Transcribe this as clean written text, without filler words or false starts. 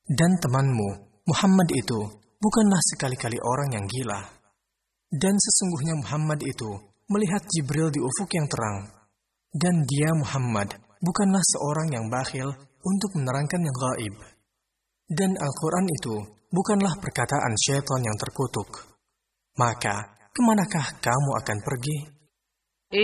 Dan temanmu, Muhammad itu, bukanlah sekali-kali orang yang gila. Dan sesungguhnya Muhammad itu melihat Jibril di ufuk yang terang. Dan dia, Muhammad, bukanlah seorang yang bakhil untuk menerangkan yang gaib. Dan Al-Quran itu bukanlah perkataan syaitan yang terkutuk. Maka, kemanakah kamu akan pergi?